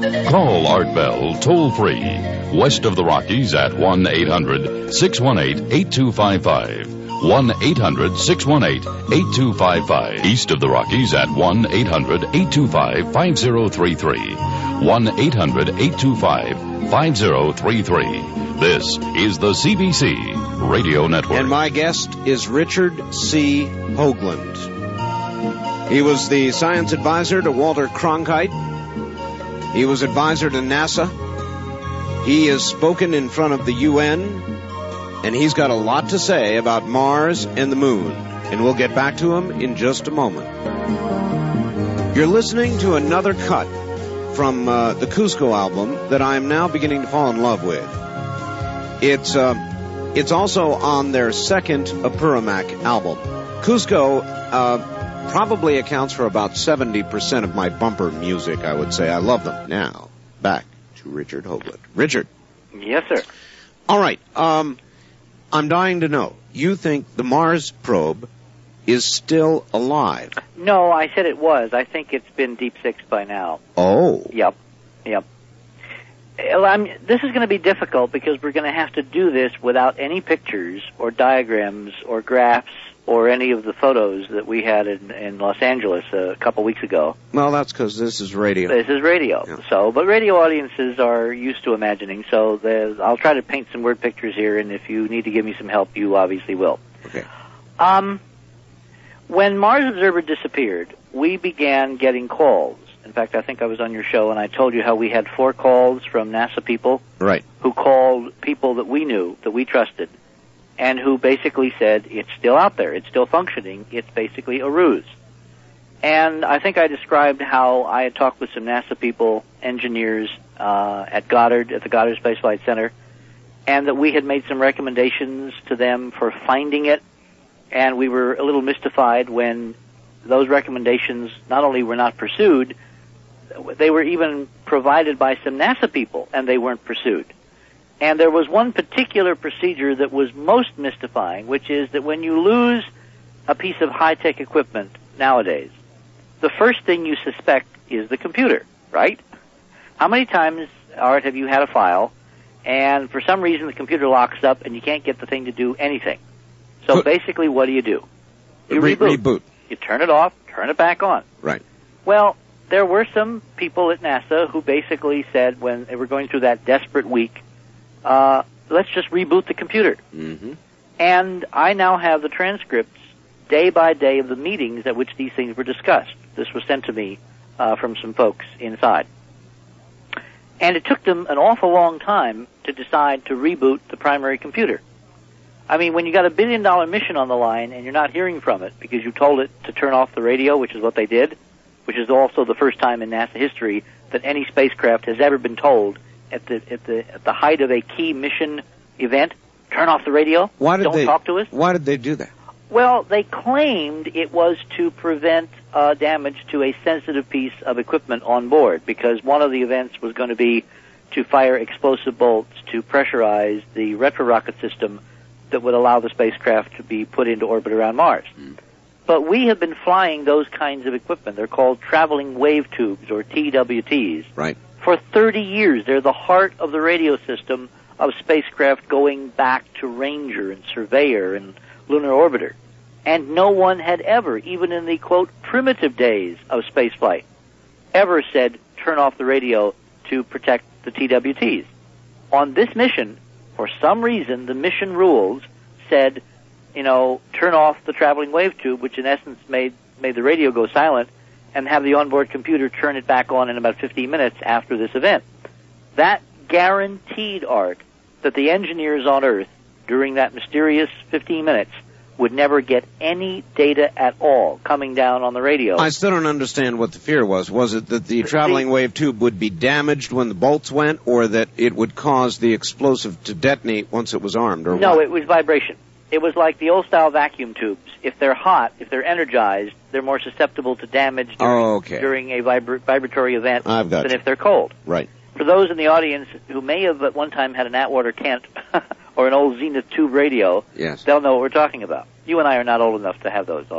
Call Art Bell toll-free, west of the Rockies at 1-800-618-8255. 1-800-618-8255. East of the Rockies at 1-800-825-5033. 1-800-825-5033. This is the CBC Radio Network. And my guest is Richard C. Hoagland. He was the science advisor to Walter Cronkite. He was advisor to NASA. He has spoken in front of the UN. And he's got a lot to say about Mars and the moon. And we'll get back to him in just a moment. You're listening to another cut from the Cusco album that I'm now beginning to fall in love with. It's also on their second Apurimac album. Cusco probably accounts for about 70% of my bumper music, I would say. I love them. Now, back to Richard Hoagland. Richard. Yes, sir. All right. I'm dying to know. You think the Mars probe is still alive? No, I said it was. I think it's been deep sixed by now. Oh. Yep. This is going to be difficult because we're going to have to do this without any pictures or diagrams or graphs or any of the photos that we had in Los Angeles a couple weeks ago. Well, that's because this is radio. This is radio. Yeah. But radio audiences are used to imagining, so I'll try to paint some word pictures here, and if you need to give me some help, you obviously will. Okay. When Mars Observer disappeared, we began getting calls. In fact, I think I was on your show, and I told you how we had 4 calls from NASA people. Right. Who called people that we knew, that we trusted, and who basically said, it's still out there, it's still functioning, it's basically a ruse. And I think I described how I had talked with some NASA people, engineers, at Goddard, at the Goddard Space Flight Center, and that we had made some recommendations to them for finding it, and we were a little mystified when those recommendations not only were not pursued, they were even provided by some NASA people, and they weren't pursued. And there was one particular procedure that was most mystifying, which is that when you lose a piece of high-tech equipment nowadays, the first thing you suspect is the computer, right? How many times, Art, have you had a file, and for some reason the computer locks up and you can't get the thing to do anything? So basically, what do? You reboot. You turn it off, turn it back on. Right. Well, there were some people at NASA who basically said when they were going through that desperate week, let's just reboot the computer. Mm-hmm. And I now have the transcripts day by day of the meetings at which these things were discussed. This was sent to me from some folks inside. And it took them an awful long time to decide to reboot the primary computer. I mean, when you got $1 billion mission on the line and you're not hearing from it because you told it to turn off the radio, which is what they did, which is also the first time in NASA history that any spacecraft has ever been told at the height of a key mission event, turn off the radio, don't talk to us. Why did they do that? Well, they claimed it was to prevent damage to a sensitive piece of equipment on board, because one of the events was going to be to fire explosive bolts to pressurize the retrorocket system that would allow the spacecraft to be put into orbit around Mars. Mm. But we have been flying those kinds of equipment. They're called traveling wave tubes, or TWTs. Right. For 30 years. They're the heart of the radio system of spacecraft going back to Ranger and Surveyor and Lunar Orbiter. And no one had ever, even in the, quote, primitive days of spaceflight, ever said, turn off the radio to protect the TWTs. On this mission, for some reason, the mission rules said, turn off the traveling wave tube, which in essence made the radio go silent, and have the onboard computer turn it back on in about 15 minutes after this event. That guaranteed, Art, that the engineers on Earth, during that mysterious 15 minutes, would never get any data at all coming down on the radio. I still don't understand what the fear was. Was it that the traveling wave tube would be damaged when the bolts went, or that it would cause the explosive to detonate once it was armed? Or no, what? It was vibration. It was like the old-style vacuum tubes. If they're hot, if they're energized, they're more susceptible to damage during a vibratory event than if they're cold. Right. For those in the audience who may have at one time had an Atwater Kent or an old Zenith tube radio, yes, they'll know what we're talking about. You and I are not old enough to have those.